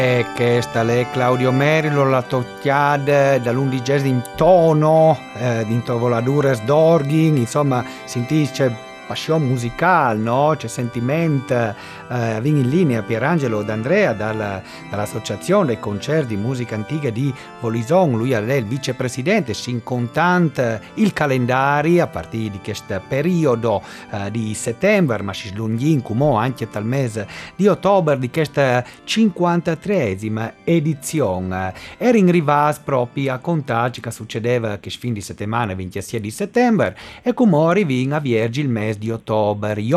Che sta lì Claudio Merilo, la tocchiada dall'11 in tono, di Voladures d'Orghin, insomma, si dice passione musicale, no? C'è sentimento, vieni in linea Pierangelo D'Andrea dall'Associazione dei Concerti di Musica Antica di Volison, lui è il vicepresidente, si incontante il calendario a partire di questo periodo di settembre, ma si slunghin come anche dal mese di ottobre di questa 53esima edizione. Era in rivas proprio a contagi che succedeva che fin di settimana 26 di settembre e come arrivi a viergi il mese di ottobre.